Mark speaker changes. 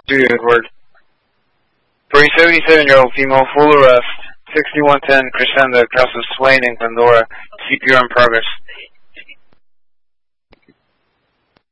Speaker 1: Studios word. For a 77-year-old female, full arrest. 6110 Crescenda across of Swain and Glendora. CPR in progress.